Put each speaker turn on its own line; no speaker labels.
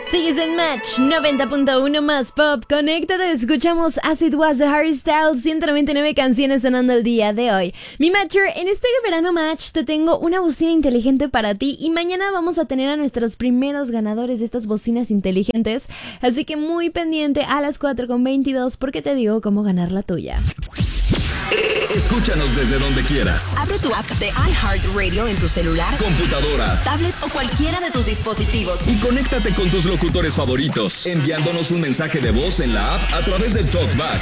Sigues en Match 90.1 más pop. Conéctate, escuchamos As It Was de Harry Styles, 199 canciones sonando el día de hoy. Mi Matcher, en este verano Match te tengo una bocina inteligente para ti y mañana vamos a tener a nuestros primeros ganadores de estas bocinas inteligentes. Así que muy pendiente a las 4:22 porque te digo cómo ganar la tuya.
Escúchanos desde donde quieras.
Abre tu app de iHeartRadio en tu celular,
computadora,
tablet o cualquiera de tus dispositivos.
Y conéctate con tus locutores favoritos, enviándonos un mensaje de voz en la app a través del TalkBack